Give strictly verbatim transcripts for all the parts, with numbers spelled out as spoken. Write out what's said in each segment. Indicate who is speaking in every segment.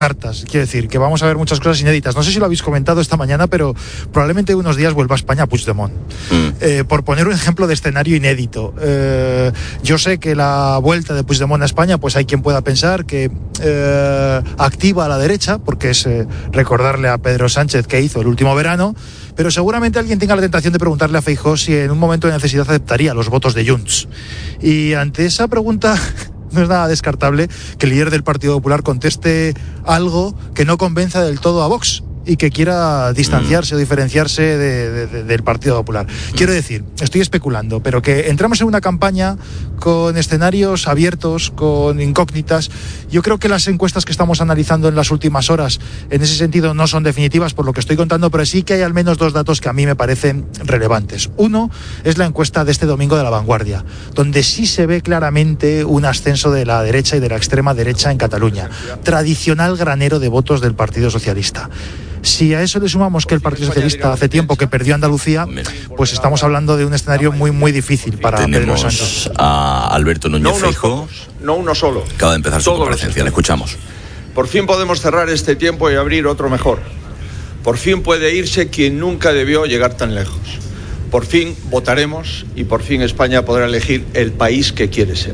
Speaker 1: cartas, quiero decir, que vamos a ver muchas cosas inéditas. No sé si lo habéis comentado esta mañana, pero probablemente unos días vuelva a España Puigdemont. Mm. Eh, por poner un ejemplo de escenario inédito. Eh, yo sé que la vuelta de Puigdemont a España, pues hay quien pueda pensar que eh, activa a la derecha, porque es eh, recordarle a Pedro Sánchez que hizo el último verano, pero seguramente alguien tenga la tentación de preguntarle a Feijóo si en un momento de necesidad aceptaría los votos de Junts. Y ante esa pregunta... no es nada descartable que el líder del Partido Popular conteste algo que no convenza del todo a Vox y que quiera distanciarse mm. o diferenciarse de, de, de, del Partido Popular. Mm. Quiero decir, estoy especulando, pero que entramos en una campaña con escenarios abiertos, con incógnitas. Yo creo que las encuestas que estamos analizando en las últimas horas, en ese sentido, no son definitivas por lo que estoy contando, pero sí que hay al menos dos datos que a mí me parecen relevantes. Uno es la encuesta de este domingo de La Vanguardia, donde sí se ve claramente un ascenso de la derecha y de la extrema derecha en Cataluña, tradicional granero de votos del Partido Socialista. Si a eso le sumamos que el Partido Socialista hace tiempo que perdió Andalucía, pues estamos hablando de un escenario muy muy difícil para Pedro Sánchez.
Speaker 2: Tenemos a Alberto Núñez Feijóo.
Speaker 3: No uno solo.
Speaker 2: Acaba de empezar su comparecencia, le escuchamos.
Speaker 3: Por fin podemos cerrar este tiempo y abrir otro mejor. Por fin puede irse quien nunca debió llegar tan lejos. Por fin votaremos y por fin España podrá elegir el país que quiere ser.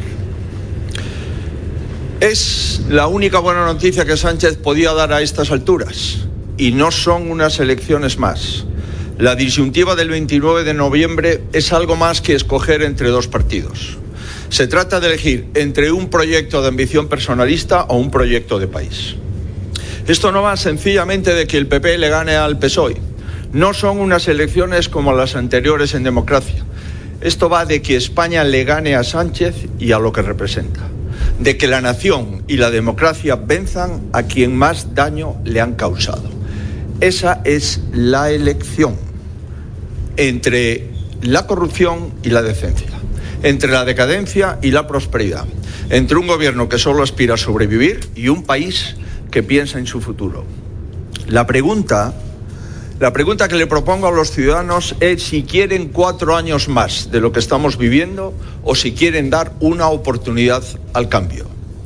Speaker 3: Es la única buena noticia que Sánchez podía dar a estas alturas. Y no son unas elecciones más. La disyuntiva del veintinueve de noviembre es algo más que escoger entre dos partidos. Se trata de elegir entre un proyecto de ambición personalista o un proyecto de país. Esto no va sencillamente de que el P P le gane al P S O E. No son unas elecciones como las anteriores en democracia. Esto va de que España le gane a Sánchez y a lo que representa. De que la nación y la democracia venzan a quien más daño le han causado. Esa es la elección entre la corrupción y la decencia, entre la decadencia y la prosperidad, entre un gobierno que solo aspira a sobrevivir y un país que piensa en su futuro. La pregunta, la pregunta que le propongo a los ciudadanos es si quieren cuatro años más de lo que estamos viviendo o si quieren dar una oportunidad al cambio.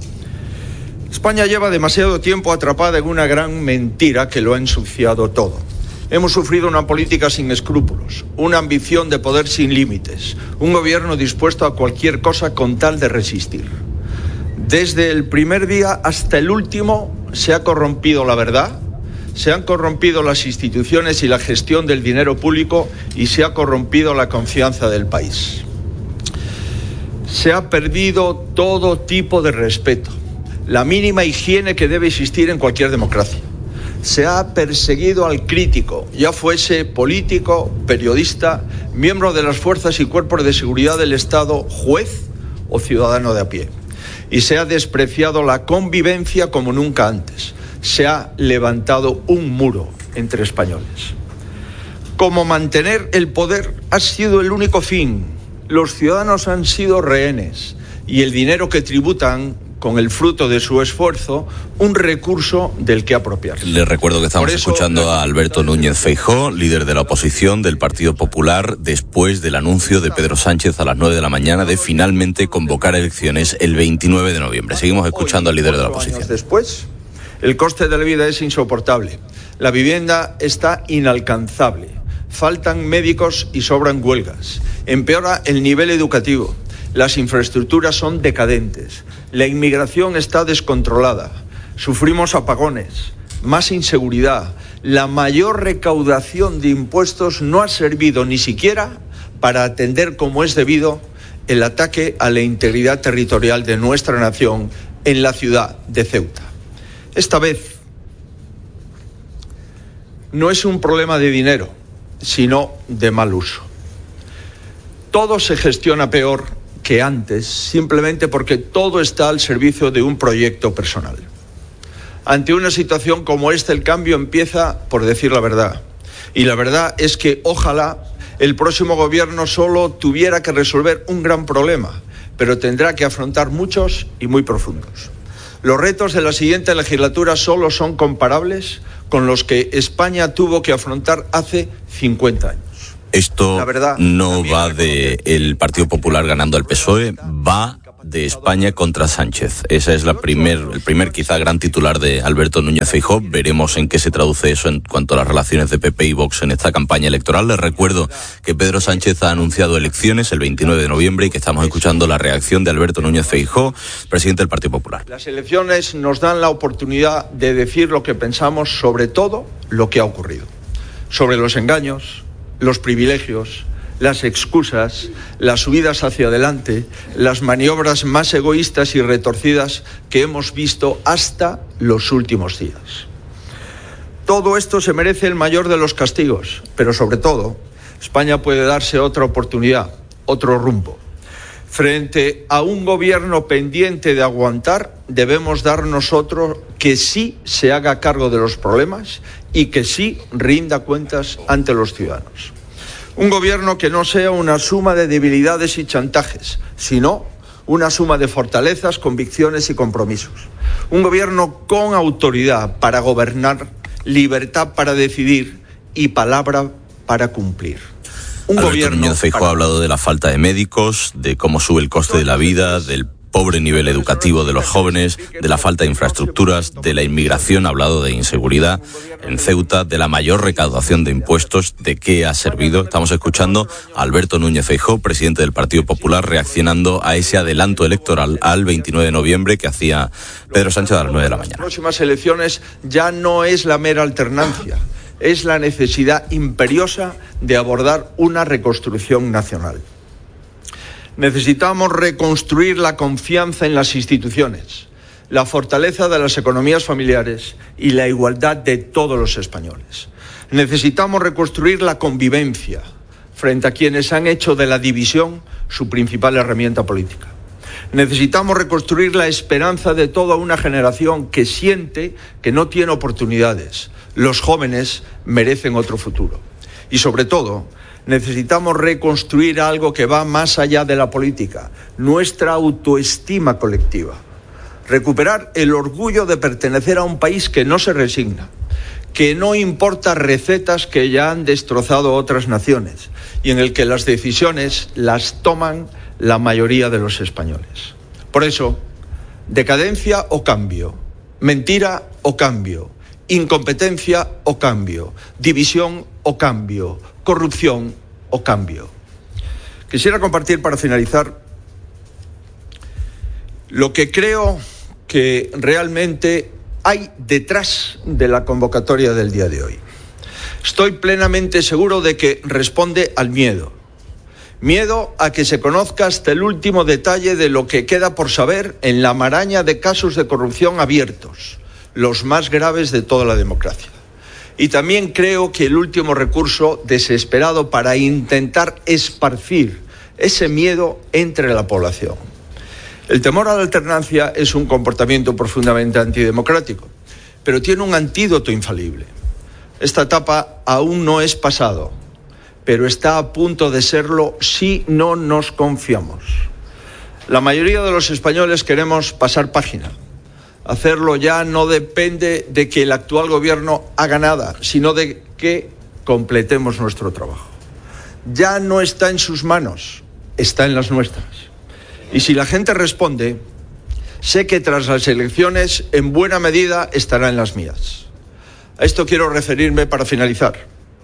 Speaker 3: España lleva demasiado tiempo atrapada en una gran mentira que lo ha ensuciado todo. Hemos sufrido una política sin escrúpulos, una ambición de poder sin límites, un gobierno dispuesto a cualquier cosa con tal de resistir. Desde el primer día hasta el último se ha corrompido la verdad, se han corrompido las instituciones y la gestión del dinero público y se ha corrompido la confianza del país. Se ha perdido todo tipo de respeto. La mínima higiene que debe existir en cualquier democracia. Se ha perseguido al crítico, ya fuese político, periodista, miembro de las fuerzas y cuerpos de seguridad del Estado, juez o ciudadano de a pie. Y se ha despreciado la convivencia como nunca antes. Se ha levantado un muro entre españoles. Como mantener el poder ha sido el único fin. Los ciudadanos han sido rehenes y el dinero que tributan con el fruto de su esfuerzo, un recurso del que apropiarse.
Speaker 2: Les recuerdo que estamos eso, escuchando a Alberto Núñez Feijóo, líder de la oposición del Partido Popular, después del anuncio de Pedro Sánchez a las nueve de la mañana de finalmente convocar elecciones el veintinueve de noviembre. Seguimos escuchando al líder de la oposición.
Speaker 3: Después, el coste de la vida es insoportable. La vivienda está inalcanzable. Faltan médicos y sobran huelgas. Empeora el nivel educativo. Las infraestructuras son decadentes. La inmigración está descontrolada. Sufrimos apagones, más inseguridad. La mayor recaudación de impuestos no ha servido ni siquiera para atender como es debido el ataque a la integridad territorial de nuestra nación en la ciudad de Ceuta. Esta vez no es un problema de dinero, sino de mal uso. Todo se gestiona peor que antes, simplemente porque todo está al servicio de un proyecto personal. Ante una situación como esta, el cambio empieza por decir la verdad. Y la verdad es que ojalá el próximo gobierno solo tuviera que resolver un gran problema, pero tendrá que afrontar muchos y muy profundos. Los retos de la siguiente legislatura solo son comparables con los que España tuvo que afrontar hace cincuenta años.
Speaker 2: Esto no va de el Partido Popular ganando al P S O E, va de España contra Sánchez. Ese es la primer, el primer quizá gran titular de Alberto Núñez Feijóo. Veremos en qué se traduce eso en cuanto a las relaciones de P P y Vox en esta campaña electoral. Les recuerdo que Pedro Sánchez ha anunciado elecciones el veintinueve de noviembre y que estamos escuchando la reacción de Alberto Núñez Feijóo, presidente del Partido Popular.
Speaker 3: Las elecciones nos dan la oportunidad de decir lo que pensamos sobre todo lo que ha ocurrido. Sobre los engaños, los privilegios, las excusas, las subidas hacia adelante, las maniobras más egoístas y retorcidas que hemos visto hasta los últimos días. Todo esto se merece el mayor de los castigos, pero sobre todo, España puede darse otra oportunidad, otro rumbo. Frente a un gobierno pendiente de aguantar, debemos dar nosotros que sí se haga cargo de los problemas y que sí rinda cuentas ante los ciudadanos. Un gobierno que no sea una suma de debilidades y chantajes, sino una suma de fortalezas, convicciones y compromisos. Un gobierno con autoridad para gobernar, libertad para decidir y palabra para cumplir. Un
Speaker 2: Alberto
Speaker 3: gobierno
Speaker 2: Núñez Feijóo
Speaker 3: para...
Speaker 2: ha hablado de la falta de médicos, de cómo sube el coste de la vida, del pobre nivel educativo de los jóvenes, de la falta de infraestructuras, de la inmigración, ha hablado de inseguridad en Ceuta, de la mayor recaudación de impuestos, de qué ha servido. Estamos escuchando a Alberto Núñez Feijóo, presidente del Partido Popular, reaccionando a ese adelanto electoral al veintinueve de noviembre que hacía Pedro Sánchez a las nueve de la mañana.
Speaker 3: Las próximas elecciones ya no es la mera alternancia, es la necesidad imperiosa de abordar una reconstrucción nacional. Necesitamos reconstruir la confianza en las instituciones, la fortaleza de las economías familiares y la igualdad de todos los españoles. Necesitamos reconstruir la convivencia frente a quienes han hecho de la división su principal herramienta política. Necesitamos reconstruir la esperanza de toda una generación que siente que no tiene oportunidades. Los jóvenes merecen otro futuro. Y sobre todo, necesitamos reconstruir algo que va más allá de la política, nuestra autoestima colectiva. Recuperar el orgullo de pertenecer a un país que no se resigna, que no importa recetas que ya han destrozado otras naciones y en el que las decisiones las toman la mayoría de los españoles. Por eso, decadencia o cambio, mentira o cambio, incompetencia o cambio, división o cambio, corrupción o cambio. Quisiera compartir para finalizar lo que creo que realmente hay detrás de la convocatoria del día de hoy. Estoy plenamente seguro de que responde al miedo. Miedo a que se conozca hasta el último detalle de lo que queda por saber en la maraña de casos de corrupción abiertos, los más graves de toda la democracia. Y también creo que el último recurso desesperado para intentar esparcir ese miedo entre la población. El temor a la alternancia es un comportamiento profundamente antidemocrático, pero tiene un antídoto infalible. Esta etapa aún no es pasado, pero está a punto de serlo si no nos confiamos. La mayoría de los españoles queremos pasar página. Hacerlo ya no depende de que el actual gobierno haga nada, sino de que completemos nuestro trabajo. Ya no está en sus manos, está en las nuestras. Y si la gente responde, sé que tras las elecciones, en buena medida, estará en las mías. A esto quiero referirme para finalizar.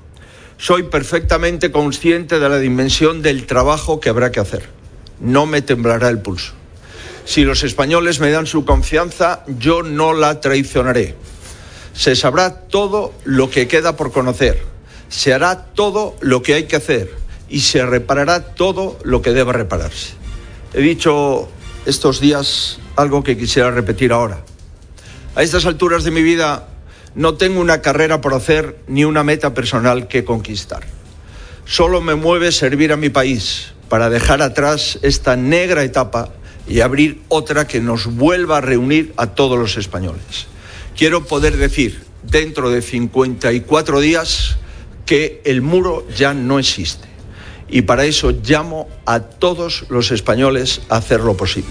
Speaker 3: Soy perfectamente consciente de la dimensión del trabajo que habrá que hacer. No me temblará el pulso. Si los españoles me dan su confianza, yo no la traicionaré. Se sabrá todo lo que queda por conocer, se hará todo lo que hay que hacer y se reparará todo lo que deba repararse. He dicho estos días algo que quisiera repetir ahora. A estas alturas de mi vida no tengo una carrera por hacer ni una meta personal que conquistar. Solo me mueve servir a mi país para dejar atrás esta negra etapa y abrir otra que nos vuelva a reunir a todos los españoles. Quiero poder decir, dentro de cincuenta y cuatro días, que el muro ya no existe. Y para eso llamo a todos los españoles a hacer lo posible.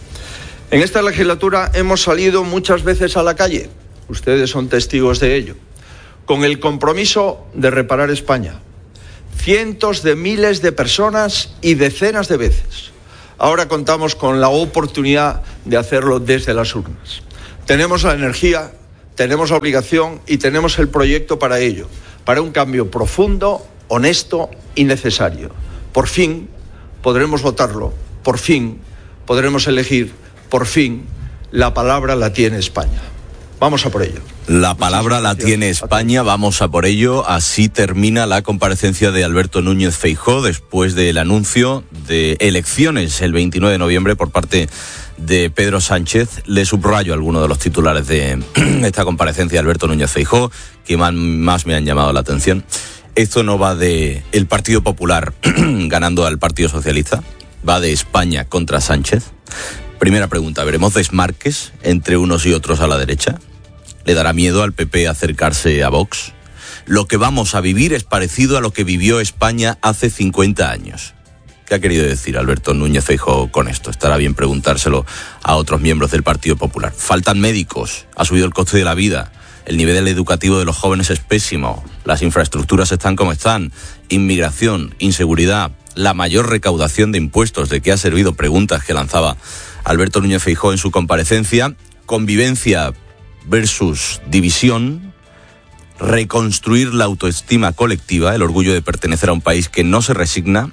Speaker 3: En esta legislatura hemos salido muchas veces a la calle, ustedes son testigos de ello, con el compromiso de reparar España. Cientos de miles de personas y decenas de veces Ahora contamos con la oportunidad de hacerlo desde las urnas. Tenemos la energía, tenemos la obligación y tenemos el proyecto para ello, para un cambio profundo, honesto y necesario. Por fin podremos votarlo, por fin podremos elegir, por fin la palabra la tiene España. Vamos a por ello.
Speaker 2: La palabra la tiene España, vamos a por ello. Así termina la comparecencia de Alberto Núñez Feijóo después del anuncio de elecciones el veintinueve de noviembre por parte de Pedro Sánchez. Le subrayo algunos de los titulares de esta comparecencia de Alberto Núñez Feijóo que más me han llamado la atención. Esto no va de el Partido Popular ganando al Partido Socialista, va de España contra Sánchez. Primera pregunta, ¿veremos desmarques entre unos y otros a la derecha? ¿Le dará miedo al P P acercarse a Vox? Lo que vamos a vivir es parecido a lo que vivió España hace cincuenta años. ¿Qué ha querido decir Alberto Núñez Feijóo con esto? Estará bien preguntárselo a otros miembros del Partido Popular. Faltan médicos, ha subido el coste de la vida, el nivel educativo de los jóvenes es pésimo, las infraestructuras están como están, inmigración, inseguridad, la mayor recaudación de impuestos. ¿De qué ha servido? Preguntas que lanzaba Alberto Núñez Feijóo en su comparecencia. Convivencia versus división, reconstruir la autoestima colectiva, el orgullo de pertenecer a un país que no se resigna,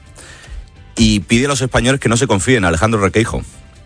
Speaker 2: y pide a los españoles que no se confíen. Alejandro Requeijo.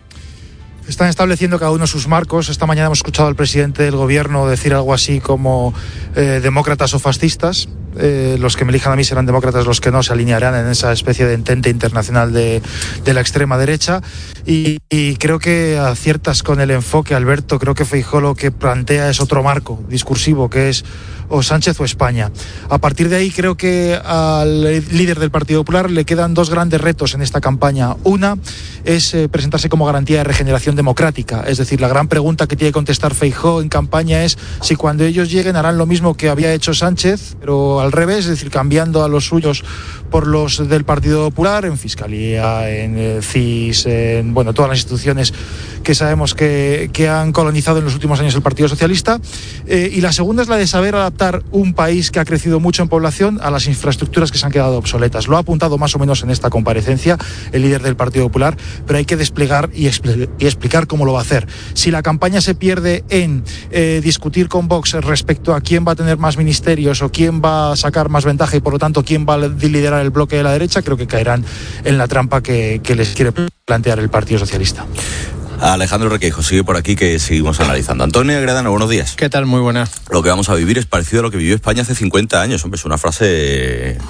Speaker 1: Están estableciendo cada uno sus marcos. Esta mañana hemos escuchado al presidente del gobierno decir algo así como eh, demócratas o fascistas. Eh, los que me elijan a mí serán demócratas, los que no se alinearán en esa especie de entente internacional de, de la extrema derecha. Y, y creo que aciertas con el enfoque, Alberto. Creo que Feijóo lo que plantea es otro marco discursivo, que es o Sánchez o España. A partir de ahí creo que al líder del Partido Popular le quedan dos grandes retos en esta campaña. Una es eh, presentarse como garantía de regeneración democrática. Es decir, la gran pregunta que tiene que contestar Feijóo en campaña es si cuando ellos lleguen harán lo mismo que había hecho Sánchez, pero al revés, es decir, cambiando a los suyos por los del Partido Popular, en Fiscalía, en eh, C I S, en bueno, todas las instituciones que sabemos que, que han colonizado en los últimos años el Partido Socialista. Eh, y la segunda es la de saber adaptar un país que ha crecido mucho en población a las infraestructuras que se han quedado obsoletas. Lo ha apuntado más o menos en esta comparecencia el líder del Partido Popular, pero hay que desplegar y, expl- y explicar cómo lo va a hacer. Si la campaña se pierde en eh, discutir con Vox respecto a quién va a tener más ministerios o quién va a sacar más ventaja y por lo tanto quién va a liderar el bloque de la derecha, creo que caerán en la trampa que, que les quiere plantear el Partido Socialista.
Speaker 2: Alejandro Requeijo sigue por aquí, que seguimos analizando. Antonio Agredano, buenos días.
Speaker 4: ¿Qué tal? Muy buenas.
Speaker 2: Lo que vamos a vivir es parecido a lo que vivió España hace cincuenta años. Hombre, es una frase en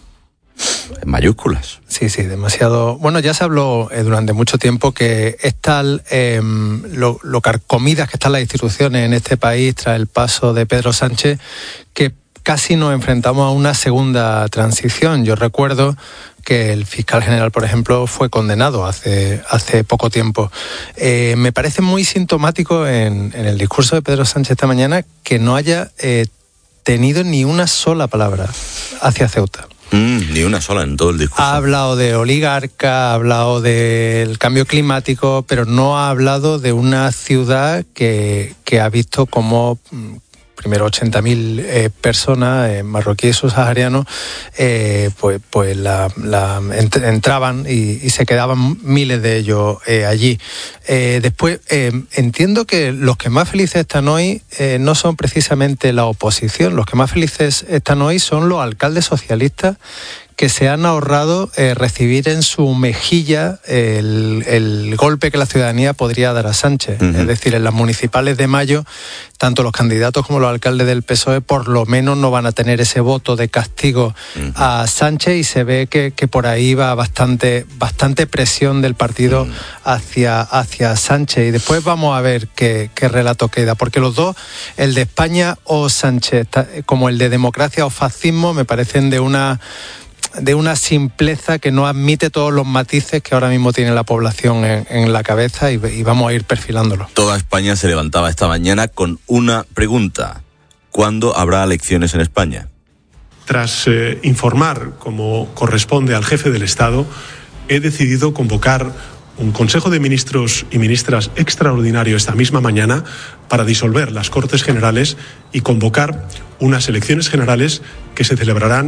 Speaker 2: mayúsculas.
Speaker 4: Sí, sí, demasiado. Bueno, ya se habló eh, durante mucho tiempo que es tal eh, lo, lo carcomidas que están las instituciones en este país tras el paso de Pedro Sánchez, que casi nos enfrentamos a una segunda transición. Yo recuerdo que el fiscal general, por ejemplo, fue condenado hace, hace poco tiempo. Eh, me parece muy sintomático en, en el discurso de Pedro Sánchez esta mañana que no haya eh, tenido ni una sola palabra hacia Ceuta.
Speaker 2: Mm, ni una sola en todo el discurso.
Speaker 4: Ha hablado de oligarca, ha hablado del cambio climático, pero no ha hablado de una ciudad que, que ha visto como primero ochenta mil eh, personas, eh, marroquíes subsaharianos, eh, pues, pues la, la ent- entraban y, y se quedaban miles de ellos eh, allí. Eh, después, eh, entiendo que los que más felices están hoy eh, no son precisamente la oposición, los que más felices están hoy son los alcaldes socialistas que se han ahorrado eh, recibir en su mejilla el, el golpe que la ciudadanía podría dar a Sánchez. Uh-huh. Es decir, en las municipales de mayo, tanto los candidatos como los alcaldes del P S O E por lo menos no van a tener ese voto de castigo uh-huh. a Sánchez, y se ve que, que por ahí va bastante, bastante presión del partido uh-huh. hacia, hacia Sánchez. Y después vamos a ver qué, qué relato queda, porque los dos, el de España o Sánchez, como el de democracia o fascismo, me parecen de una... de una simpleza que no admite todos los matices que ahora mismo tiene la población en, en la cabeza, y, y vamos a ir perfilándolo.
Speaker 2: Toda España se levantaba esta mañana con una pregunta: ¿cuándo habrá elecciones en España?
Speaker 5: Tras eh, informar, como corresponde al jefe del Estado, he decidido convocar un Consejo de Ministros y Ministras extraordinario esta misma mañana para disolver las Cortes Generales y convocar unas elecciones generales que se celebrarán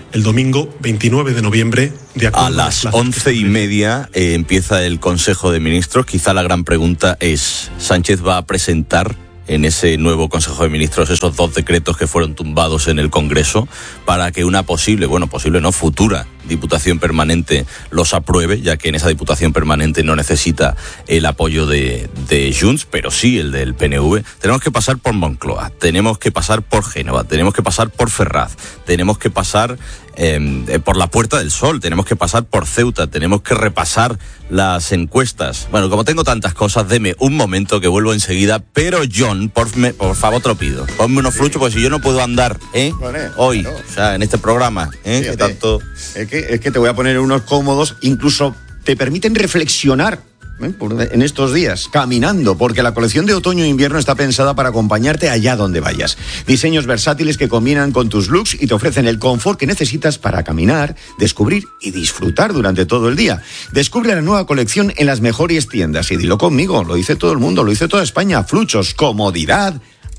Speaker 5: el domingo veintinueve de noviembre, de acuerdo
Speaker 2: a las once y media eh, empieza el Consejo de Ministros. Quizá la gran pregunta es, ¿Sánchez va a presentar en ese nuevo Consejo de Ministros esos dos decretos que fueron tumbados en el Congreso para que una posible, bueno, posible no, futura Diputación Permanente los apruebe, ya que en esa Diputación Permanente no necesita el apoyo de, de Junts, pero sí el del P N V? Tenemos que pasar por Moncloa, tenemos que pasar por Génova, tenemos que pasar por Ferraz, tenemos que pasar eh, por la Puerta del Sol, tenemos que pasar por Ceuta, tenemos que repasar las encuestas. Bueno, como tengo tantas cosas, deme un momento que vuelvo enseguida, pero John, por, me, por favor te lo pido, ponme unos fluchos, porque si yo no puedo andar ¿eh? Vale, hoy, claro. O sea, en este programa, ¿eh? que tanto...
Speaker 6: Es que, es que te voy a poner unos cómodos, incluso te permiten reflexionar ¿eh? en estos días, caminando, porque la colección de otoño e invierno está pensada para acompañarte allá donde vayas. Diseños versátiles que combinan con tus looks y te ofrecen el confort que necesitas para caminar, descubrir y disfrutar durante todo el día. Descubre la nueva colección en las mejores tiendas y dilo conmigo, lo dice todo el mundo, lo dice toda España. Fluchos, comodidad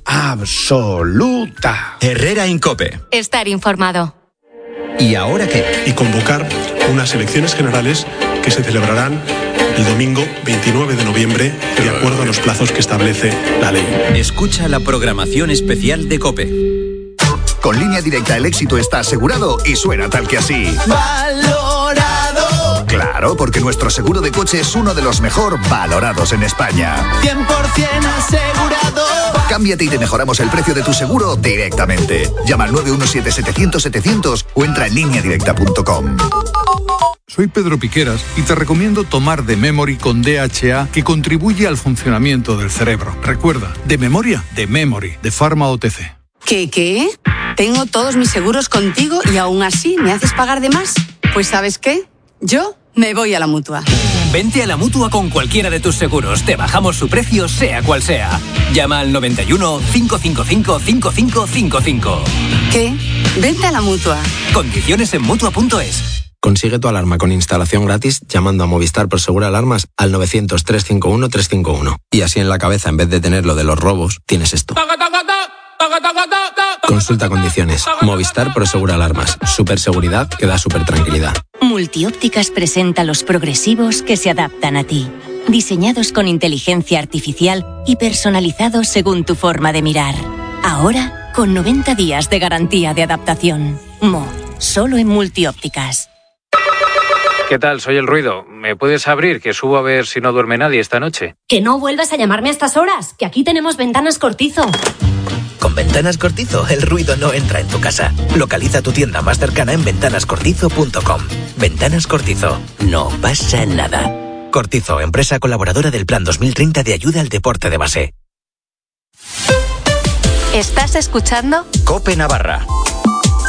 Speaker 6: absoluta.
Speaker 7: Herrera Incope.
Speaker 8: Estar informado.
Speaker 7: ¿Y ahora qué?
Speaker 5: Y convocar unas elecciones generales que se celebrarán el domingo veintinueve de noviembre, de acuerdo a los plazos que establece la ley.
Speaker 7: Escucha la programación especial de COPE.
Speaker 9: Con Línea Directa el éxito está asegurado y suena tal que así.
Speaker 10: ¡Valorado!
Speaker 9: Claro, porque nuestro seguro de coche es uno de los mejor valorados en España.
Speaker 10: cien por ciento asegurado.
Speaker 9: Cámbiate y te mejoramos el precio de tu seguro directamente. Llama al nueve uno siete setecientos setecientos o entra en línea directa punto com.
Speaker 11: Soy Pedro Piqueras y te recomiendo tomar The Memory con D H A, que contribuye al funcionamiento del cerebro. Recuerda, de memoria, The Memory, de Pharma O T C.
Speaker 12: ¿Qué, qué? Tengo todos mis seguros contigo y aún así me haces pagar de más. Pues ¿sabes qué? Yo me voy a la Mutua.
Speaker 13: Vente a la Mutua con cualquiera de tus seguros. Te bajamos su precio, sea cual sea. Llama al noventa y uno, cinco cinco cinco, cinco cinco cinco cinco.
Speaker 12: ¿Qué? Vente a la Mutua.
Speaker 13: Condiciones en Mutua punto es.
Speaker 14: Consigue tu alarma con instalación gratis llamando a Movistar Prosegur Alarmas al novecientos, trescientos cincuenta y uno, trescientos cincuenta y uno. Y así en la cabeza, en vez de tener lo de los robos, tienes esto. Consulta condiciones. Movistar Prosegur Alarmas. Superseguridad que da super tranquilidad.
Speaker 15: Multiópticas presenta los progresivos que se adaptan a ti. Diseñados con inteligencia artificial y personalizados según tu forma de mirar. Ahora, con noventa días de garantía de adaptación. Mo, solo en Multiópticas.
Speaker 16: ¿Qué tal? Soy El Ruido. ¿Me puedes abrir? Que subo a ver si no duerme nadie esta noche.
Speaker 17: Que no vuelvas a llamarme a estas horas, que aquí tenemos Ventanas Cortizo.
Speaker 18: Con Ventanas Cortizo, el ruido no entra en tu casa. Localiza tu tienda más cercana en ventanas cortizo punto com. Ventanas Cortizo. No pasa nada. Cortizo, empresa colaboradora del Plan dos mil treinta de ayuda al deporte de base.
Speaker 15: ¿Estás escuchando?
Speaker 7: COPE Navarra.